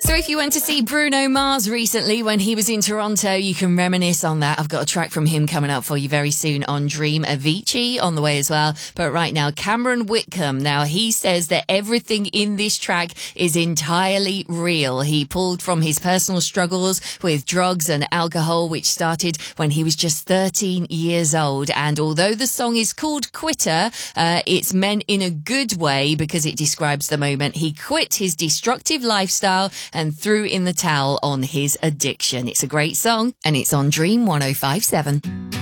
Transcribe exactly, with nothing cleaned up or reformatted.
So if you went to see Bruno Mars recently when he was in Toronto, you can reminisce on that. I've got a track from him coming up for you very soon on Dream. Avicii on the way as well. But right now, Cameron Whitcomb. Now, he says that everything in this track is entirely real. He pulled from his personal struggles with drugs and alcohol, which started when he was just thirteen years old. And although the song is called Quitter, uh, it's meant in a good way because it describes the moment he quit his destructive lifestyle and threw in the towel on his addiction. It's a great song and it's on Dream one oh five seven.